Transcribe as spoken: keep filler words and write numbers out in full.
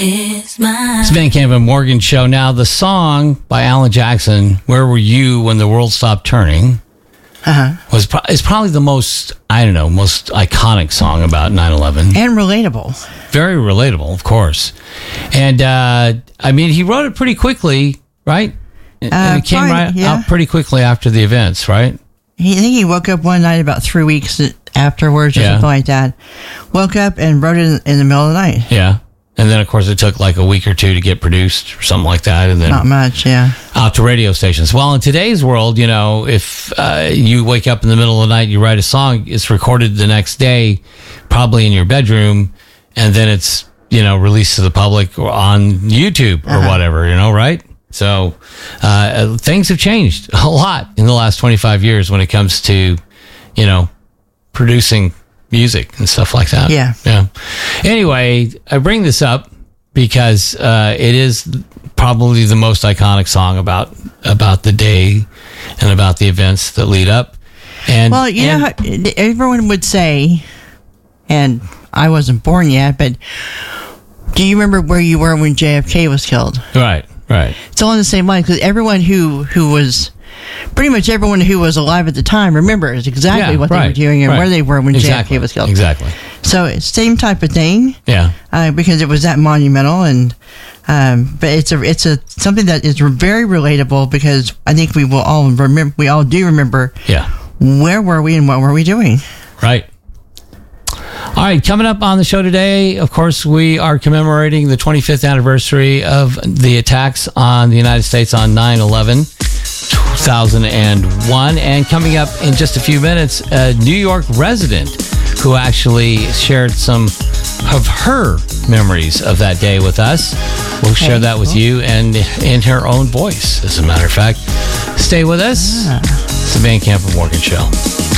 is mine. It's Van Camp and Morgan Show. Now, the song by Alan Jackson, Where Were You When the World Stopped Turning, Uh-huh. was pro- is probably the most, I don't know, most iconic song about nine eleven. And relatable. Very relatable, of course. And, uh, I mean, he wrote it pretty quickly, right? And Uh, it came fine, right yeah. out pretty quickly after the events, right? He, I think he woke up one night about three weeks afterwards or Yeah. something like that. Woke up and wrote it in, in the middle of the night. Yeah. And then, of course, it took like a week or two to get produced or something like that. And then Not much, yeah. out to radio stations. Well, in today's world, you know, if uh, you wake up in the middle of the night, you write a song, it's recorded the next day, probably in your bedroom, and then it's, you know, released to the public or on YouTube or Uh-huh. whatever, you know, right? So uh, things have changed a lot in the last twenty-five years when it comes to, you know, producing music and stuff like that. Yeah. Yeah. Anyway, I bring this up because uh, it is probably the most iconic song about about the day and about the events that lead up. And Well, you and, know, how, everyone would say, and I wasn't born yet, but do you remember where you were when J F K was killed? right, right, It's all in the same line because everyone who, who was, pretty much everyone who was alive at the time remembers exactly Yeah, what they right, were doing and right. where they were when exactly, J F K was killed. Exactly. So it's same type of thing. Yeah. Uh, because it was that monumental, and um, but it's a it's a something that is very relatable because I think we will all remember we all do remember Yeah. where were we and what were we doing. Right. All right, coming up on the show today, of course, we are commemorating the twenty-fifth anniversary of the attacks on the United States on nine eleven, two thousand one. And coming up in just a few minutes, a New York resident who actually shared some of her memories of that day with us. We'll share that with you and in her own voice, as a matter of fact. Stay with us. It's the Van Camp and Morgan Show.